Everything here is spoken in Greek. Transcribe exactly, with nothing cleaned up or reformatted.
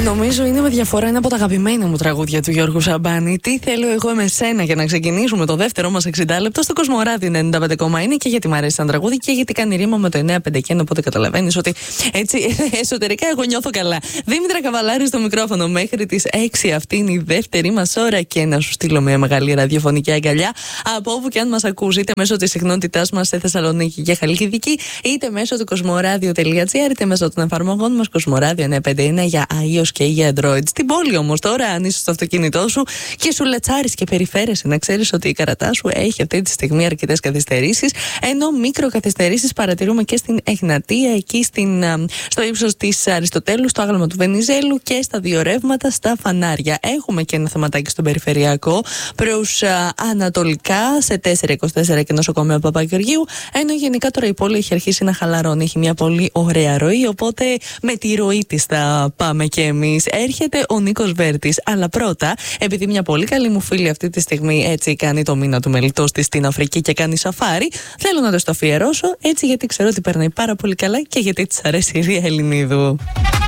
Νομίζω είναι με διαφορά ένα από τα αγαπημένα μου τραγούδια του Γιώργου Σαμπάνη. Τι θέλω εγώ με σένα, για να ξεκινήσουμε το δεύτερο μας εξήντα λεπτό στο Κοσμοράδιο ενενήντα πέντε κόμμα ένα. Και γιατί μου αρέσει σαν τραγούδι και γιατί κάνει ρήμα με το εννιά πέντε και ένα. Οπότε καταλαβαίνεις ότι έτσι εσωτερικά εγώ νιώθω καλά. Δήμητρα Καβαλάρη στο μικρόφωνο μέχρι τις έξι. Αυτή είναι η δεύτερη μας ώρα. Και να σου στείλω μια μεγάλη ραδιοφωνική αγκαλιά από όπου και αν μας ακούσει, είτε μέσω της συχνότητάς μας σε Θεσσαλονίκη και Χαλκιδική, είτε μέσω του κοσμοράδιο.gr, είτε μέσω των εφαρμογών μας Κοσμοράδιο εννιά πέντε ένα για iOS και για Android. Στην πόλη όμως τώρα, αν είσαι στο αυτοκίνητό σου και σου λατσάρεις και περιφέρεσαι, να ξέρεις ότι η Καρατά σου έχει αυτή τη στιγμή αρκετές καθυστερήσεις, ενώ μικροκαθυστερήσεις παρατηρούμε και στην Εγνατία, εκεί στην, στο ύψος της Αριστοτέλου, στο άγαλμα του Βενιζέλου και στα δύο ρεύματα στα φανάρια. Έχουμε και ένα θεματάκι στον περιφερειακό προς α, ανατολικά σε τετρακόσια είκοσι τέσσερα και νοσοκομείο Παπαγεωργίου, ενώ γενικά τώρα η πόλη έχει αρχίσει να χαλαρώνει. Έχει μια πολύ ωραία ροή, οπότε με τη ροή της θα πάμε και εμείς. Έρχεται ο Νίκος Βέρτης, αλλά πρώτα, επειδή μια πολύ καλή μου φίλη αυτή τη στιγμή έτσι κάνει το μήνα του μελιτός της στην Αφρική και κάνει σαφάρι, θέλω να το στο αφιερώσω, έτσι γιατί ξέρω ότι περνάει πάρα πολύ καλά και γιατί της αρέσει η Ρία Ελληνίδου.